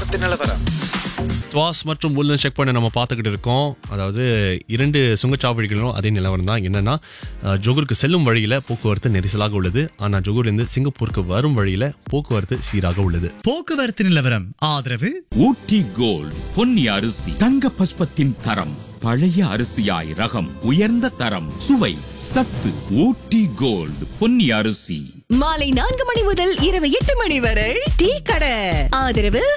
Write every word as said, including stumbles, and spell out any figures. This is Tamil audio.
போக்குவரத்து நிலவரம். துவாஸ் மற்றும் உல்லன் செக் பண்ண நம்ம பார்த்துக்கிட்டு இருக்கோம். அதாவது இரண்டு சுங்கச்சாவடிகளும் அதே நிலவரம் தான். என்னன்னா அஹ், ஜொகூருக்கு செல்லும் வழியில போக்குவரத்து நெரிசலாக உள்ளது. ஆனா ஜொகூர்லேருந்து சிங்கப்பூருக்கு வரும் வழியில போக்குவரத்து சீராக உள்ளது. போக்குவரத்து நிலவரம் ஆதரவு ஊட்டி கோல்ட் பொன்னி அரிசி தங்க பஸ்பத்தின் தரம், பழைய அரிசியாய் ரகம், உயர்ந்த தரம், சுவை, சத்து. ஊட்டி கோல்ட் பொன்னி அரிசி. மாலை நான்கு மணி முதல் இரவு எட்டு மணி வரை டீ கடை. ஆதரவு